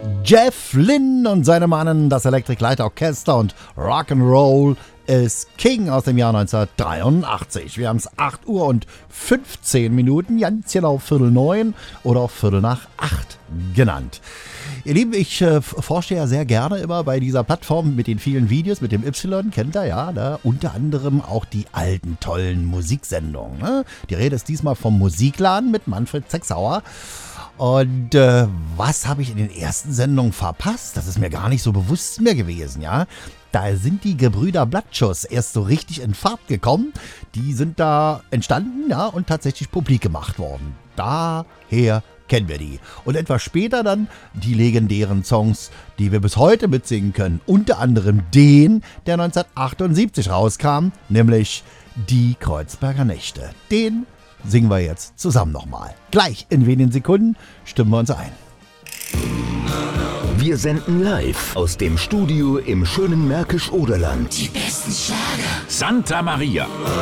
Jeff Lynne und seine Mannen, das Electric Light Orchester und Rock'n'Roll is King aus dem Jahr 1983. Wir haben es 8 Uhr und 15 Minuten, ganz genau 7:45 oder auch 7:45 genannt. Ihr Lieben, ich forsche ja sehr gerne immer bei dieser Plattform mit den vielen Videos, mit dem Y, kennt ihr ja, ne? Unter anderem auch die alten tollen Musiksendungen. Ne? Die Rede ist diesmal vom Musikladen mit Manfred Sechsauer. Und was habe ich in den ersten Sendungen verpasst? Das ist mir gar nicht so bewusst mehr gewesen, ja. Da sind die Gebrüder Blattschuss erst so richtig in Fahrt gekommen. Die sind da entstanden, ja, und tatsächlich publik gemacht worden. Daher kennen wir die. Und etwas später dann die legendären Songs, die wir bis heute mitsingen können. Unter anderem den, der 1978 rauskam, nämlich Die Kreuzberger Nächte. Den singen wir jetzt zusammen nochmal. Gleich in wenigen Sekunden stimmen wir uns ein. Wir senden live aus dem Studio im schönen Märkisch-Oderland. Die besten Schlager. Santa Maria.